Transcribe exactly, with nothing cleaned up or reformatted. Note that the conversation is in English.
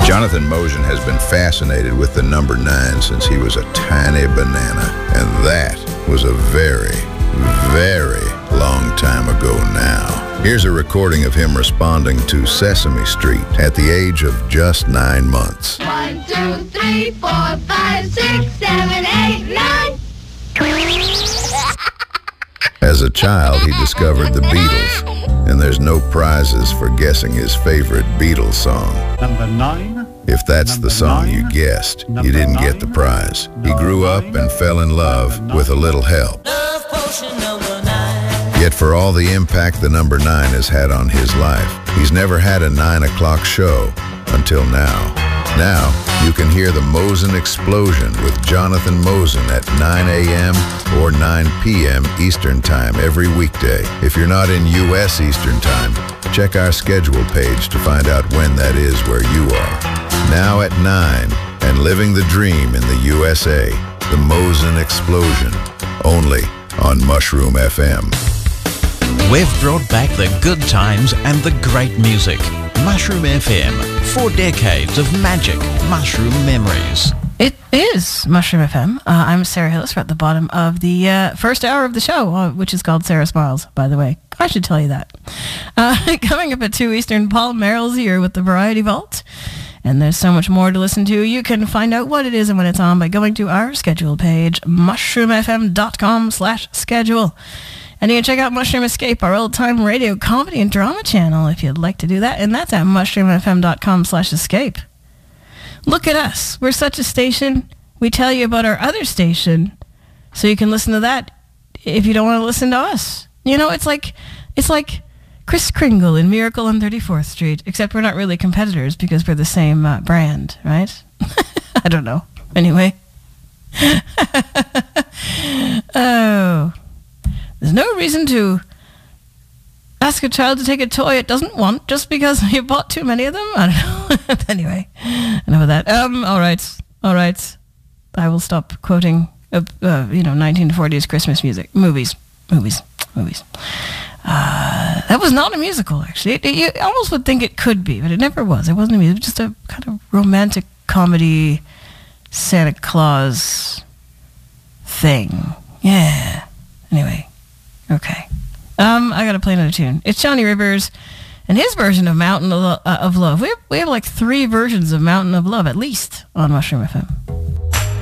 Jonathan Mosen has been fascinated with the number nine since he was a tiny banana, and that was a very, very long time ago now. Here's a recording of him responding to Sesame Street at the age of just nine months. One, two, three, four, five, six, seven, eight, nine. As a child, he discovered the Beatles, and there's no prizes for guessing his favorite Beatles song. Number nine. If that's Number the song nine. you guessed, Number you didn't nine. get the prize. He Number grew up nine. and fell in love Number with a nine. little help. Love potion number nine. Yet for all the impact the number nine has had on his life, he's never had a nine o'clock show until now. Now, you can hear the Mosen Explosion with Jonathan Mosen at nine a.m. or nine p.m. Eastern Time every weekday. If you're not in U S Eastern Time, check our schedule page to find out when that is where you are. Now at nine, and living the dream in the U S A, the Mosen Explosion, only on Mushroom F M. We've brought back the good times and the great music. Mushroom F M, four decades of magic mushroom memories. It is Mushroom F M. Uh, I'm Sarah Hillis. We're at the bottom of the uh, first hour of the show, uh, which is called Sarah Smiles, by the way. I should tell you that. Uh, coming up at two Eastern, Paul Merrill's here with the Variety Vault. And there's so much more to listen to. You can find out what it is and when it's on by going to our schedule page, mushroomfm.com slash schedule. And you can check out Mushroom Escape, our old-time radio comedy and drama channel, if you'd like to do that. And that's at mushroomfm.com slash escape. Look at us. We're such a station. We tell you about our other station, so you can listen to that if you don't want to listen to us. You know, it's like it's like Kris Kringle in Miracle on thirty-fourth Street, except we're not really competitors because we're the same uh, brand, right? I don't know. Anyway. Oh. There's no reason to ask a child to take a toy it doesn't want just because you bought too many of them. I don't know. Anyway, enough of that. Um, all right, all right. I will stop quoting, uh, uh, you know, nineteen forties Christmas music, movies, movies, movies. Uh, that was not a musical, actually. It, it, you almost would think it could be, but it never was. It wasn't a musical. It was just a kind of romantic comedy Santa Claus thing. Yeah. Anyway. Okay. Um, I gotta play another tune. It's Johnny Rivers and his version of Mountain of, Lo- uh, of Love. We have, we have like three versions of Mountain of Love, at least, on Mushroom F M.